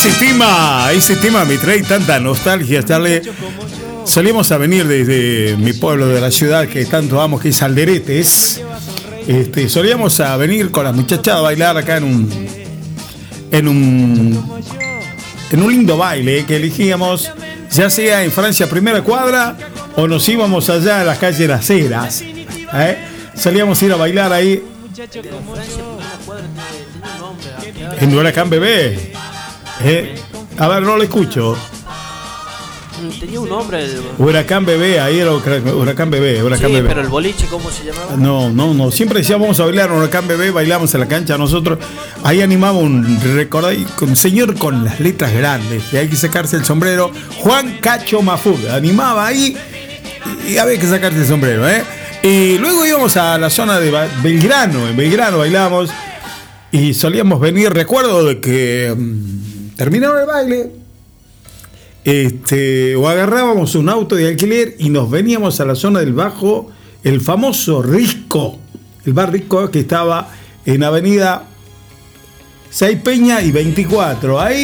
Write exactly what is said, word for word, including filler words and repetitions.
ese tema, ese tema me trae tanta nostalgia, Charlie. Solíamos a venir desde mi pueblo de la ciudad que tanto amo, que es Alderetes. Este, solíamos a venir con las muchachas a bailar acá en un en un en un lindo baile que elegíamos, ya sea en Francia Primera Cuadra o nos íbamos allá a las calles Las Heras, ¿eh? Solíamos ir a bailar ahí en Huracán Bebé, ¿eh? A ver, no lo escucho. Tenía un nombre. Huracán Bebé, ahí era Huracán Bebé, Huracán sí, Bebé. Pero el boliche, ¿cómo se llamaba? No, no, no. Siempre decíamos vamos a bailar Huracán Bebé, bailamos en la cancha nosotros. Ahí animaba un, recordáis, un señor con las letras grandes, que hay que sacarse el sombrero. Juan Cacho Mafug, animaba ahí y había que sacarse el sombrero, ¿eh? Y luego íbamos a la zona de Belgrano, en Belgrano bailamos y solíamos venir. Recuerdo de que um, terminaron el baile. Este, o agarrábamos un auto de alquiler y nos veníamos a la zona del Bajo, el famoso Risco, el bar Risco que estaba en Avenida Saipeña y veinticuatro. Ahí